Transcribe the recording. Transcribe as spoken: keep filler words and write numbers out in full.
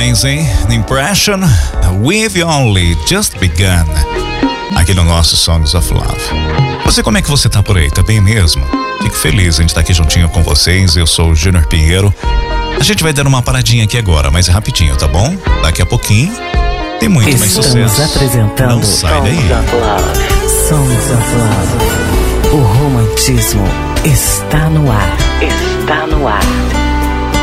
demais, hein? Impression, We've Only Just Begun, aqui no nosso Songs of Love. Você, como é que você tá por aí? Tá bem mesmo? Fico feliz, a gente tá aqui juntinho com vocês. Eu sou o Júnior Pinheiro. A gente vai dar uma paradinha aqui agora, mas é rapidinho, tá bom? Daqui a pouquinho tem muito Estamos mais sucesso. Estamos apresentando Não sai daí. Songs of Love. Songs of Love. O romantismo está no ar. Está no ar.